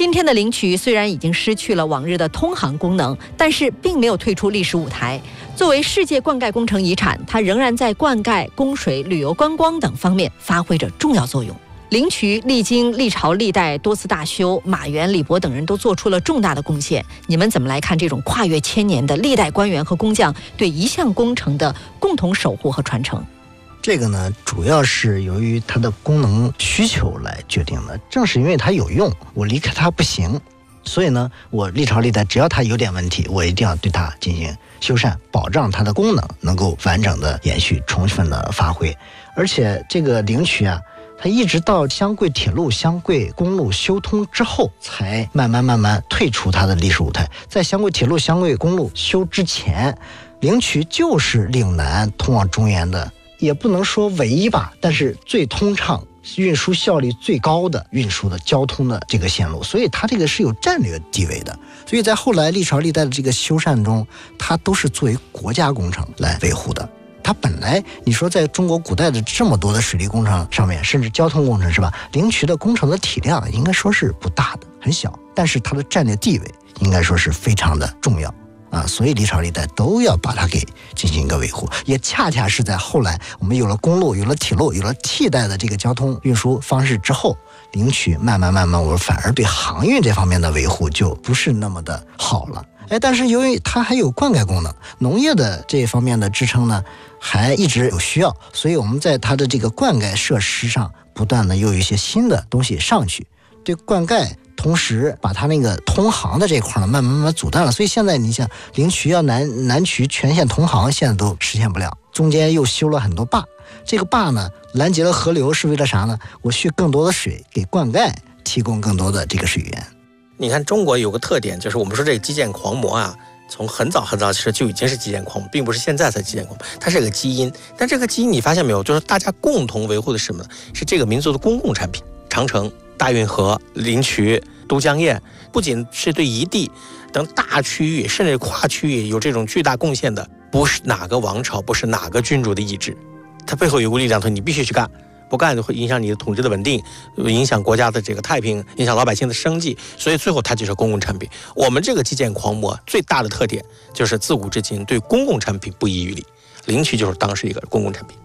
今天的灵渠虽然已经失去了往日的通航功能，但是并没有退出历史舞台。作为世界灌溉工程遗产，它仍然在灌溉、供水、旅游观光等方面发挥着重要作用。灵渠历经历朝历代多次大修，马援、李博等人都做出了重大的贡献。你们怎么来看这种跨越千年的历代官员和工匠对一项工程的共同守护和传承？ 这个呢，主要是由于它的功能需求来决定的。正是因为它有用，我离开它不行，所以呢，我历朝历代只要它有点问题，我一定要对它进行修缮，保障它的功能能够完整的延续、充分的发挥。而且这个灵渠啊，它一直到湘桂铁路、湘桂公路修通之后，才慢慢退出它的历史舞台。在湘桂铁路、湘桂公路修之前，灵渠就是岭南通往中原的，也不能说唯一吧，但是最通畅、运输效率最高的运输的交通的这个线路，所以它这个是有战略地位的。所以在后来历朝历代的这个修缮中，它都是作为国家工程来维护的。它本来你说在中国古代的这么多的水利工程上面，甚至交通工程是吧，灵渠的工程的体量应该说是不大的，很小，但是它的战略地位应该说是非常的重要啊，所以历朝历代都要把它给进行一个维护。也恰恰是在后来我们有了公路、有了铁路、有了替代的这个交通运输方式之后，灵渠慢慢我反而对航运这方面的维护就不是那么的好了。但是由于它还有灌溉功能，农业的这方面的支撑呢还一直有需要，所以我们在它的这个灌溉设施上不断的又有一些新的东西上去，对灌溉同时把它那个通航的这块呢慢慢阻断了。所以现在你想灵渠要南渠全线通航，现在都实现不了，中间又修了很多坝。这个坝呢拦截了河流是为了啥呢？我蓄更多的水给灌溉提供更多的这个水源。 你看中国有个特点，就是我们说这个基建狂魔啊，从很早其实就已经是基建狂魔，并不是现在才基建狂魔，它是个基因。但这个基因你发现没有，就是大家共同维护的是什么呢？是这个民族的公共产品。长城、大运河、灵渠、都江堰，不仅是对一地等大区域甚至跨区域有这种巨大贡献的，不是哪个王朝，不是哪个君主的意志，它背后有个力量说你必须去干，不干就会影响你的统治的稳定，影响国家的这个太平，影响老百姓的生计，所以最后它就是公共产品。我们这个基建狂魔最大的特点就是自古至今对公共产品不遗余力，灵渠就是当时一个公共产品。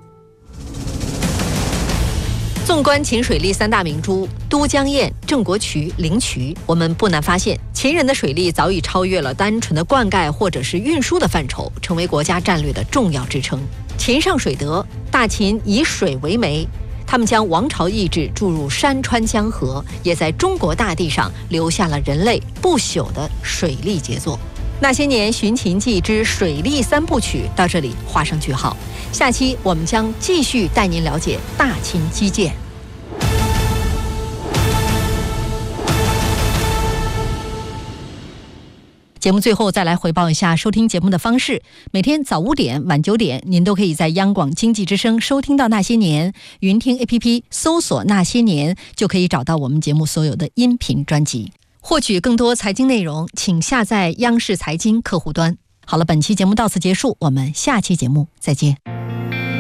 纵观秦水利三大明珠都江堰、郑国渠、灵渠，我们不难发现，秦人的水利早已超越了单纯的灌溉或者是运输的范畴，成为国家战略的重要支撑。秦上水德，大秦以水为媒，他们将王朝意志注入山川江河，也在中国大地上留下了人类不朽的水利杰作。那些年寻秦记之水利三部曲到这里画上句号，下期我们将继续带您了解大秦基建。节目最后再来回报一下收听节目的方式，每天早5点、晚9点，您都可以在央广经济之声收听到那些年，云听 APP 搜索那些年，就可以找到我们节目所有的音频专辑。获取更多财经内容，请下载央视财经客户端。好了，本期节目到此结束，我们下期节目再见。